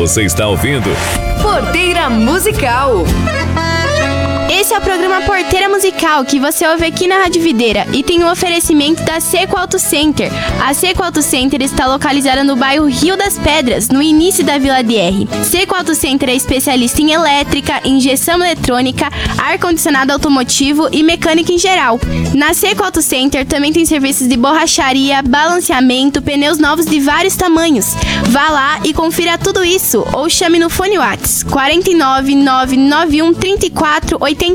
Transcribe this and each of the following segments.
Você está ouvindo Porteira Musical. Esse é o programa Porteira Musical, que você ouve aqui na Rádio Videira e tem um oferecimento da Seco Auto Center. A Seco Auto Center está localizada no bairro Rio das Pedras, no início da Vila DR. Seco Auto Center é especialista em elétrica, injeção eletrônica, ar-condicionado automotivo e mecânica em geral. Na Seco Auto Center também tem serviços de borracharia, balanceamento, pneus novos de vários tamanhos. Vá lá e confira tudo isso ou chame no fone Whats 49 991 34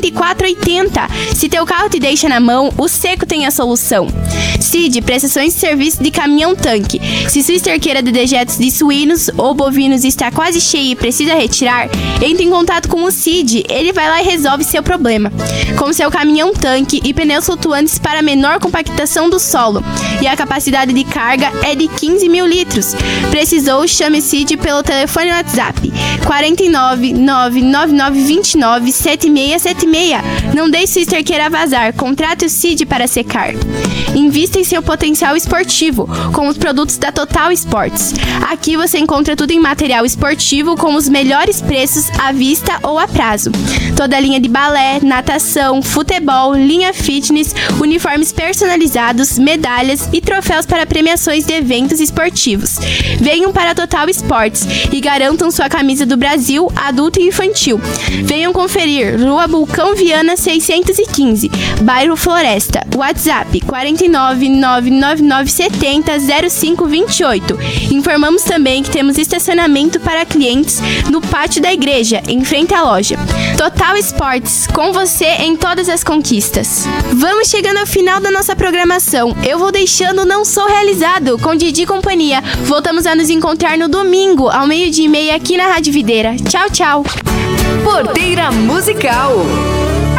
8480. Se teu carro te deixa na mão, o Seco tem a solução. CID, prestações de serviço de caminhão-tanque. Se sua esterqueira de dejetos de suínos ou bovinos está quase cheia e precisa retirar, entre em contato com o CID, ele vai lá e resolve seu problema. Com seu caminhão-tanque e pneus flutuantes para menor compactação do solo. E a capacidade de carga é de 15 mil litros. Precisou, chame CID pelo telefone WhatsApp 49 999 29 7676. Não deixe sua esterqueira vazar, contrate o CID para secar. Invista em seu potencial esportivo com os produtos da Total Sports. Aqui você encontra tudo em material esportivo com os melhores preços à vista ou a prazo. Toda a linha de balé, natação, futebol, linha fitness, uniformes personalizados, medalhas e troféus para premiações de eventos esportivos. Venham para a Total Sports e garantam sua camisa do Brasil, adulto e infantil. Venham conferir Rua Vulcão Viana 615, bairro Floresta. WhatsApp 49 999 70 0528. Informamos também que temos estacionamento para clientes no pátio da igreja, em frente à loja. Total Sports, com você em todas as conquistas. Vamos chegando ao final da nossa programação. Eu vou deixando Não Sou Realizado com Didi e companhia. Voltamos a nos encontrar no domingo, ao 12:30 aqui na Rádio Videira. Tchau, tchau. Porteira Musical.